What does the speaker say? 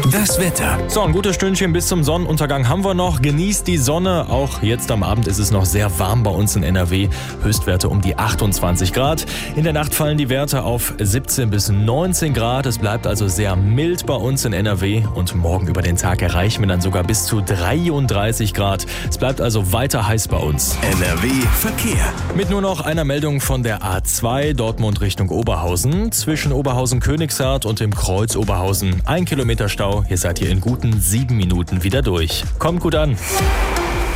Das Wetter. So, ein gutes Stündchen bis zum Sonnenuntergang haben wir noch. Genießt die Sonne. Auch jetzt am Abend ist es noch sehr warm bei uns in NRW. Höchstwerte um die 28 Grad. In der Nacht fallen die Werte auf 17 bis 19 Grad. Es bleibt also sehr mild bei uns in NRW. Und morgen über den Tag erreichen wir dann sogar bis zu 33 Grad. Es bleibt also weiter heiß bei uns. NRW Verkehr. Mit nur noch einer Meldung von der A2 Dortmund Richtung Oberhausen. Zwischen Oberhausen-Königshardt und dem Kreuz Oberhausen 1 Kilometer Stau. Ihr seid hier in guten 7 Minuten wieder durch. Kommt gut an.